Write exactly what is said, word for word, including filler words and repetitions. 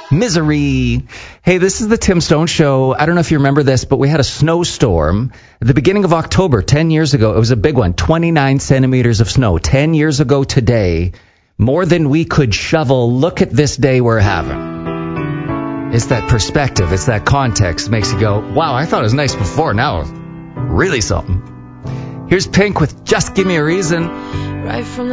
Misery. Hey, this is the Tim Stone Show. I don't know if you remember this, but we had a snowstorm at the beginning of October, ten years ago. It was a big one, twenty-nine centimeters of snow. ten years ago today, more than we could shovel. Look at this day we're having. It's that perspective. It's that context. Makes you go, wow, I thought it was nice before. Now it's really something. Here's Pink with Just Give Me a Reason. Right from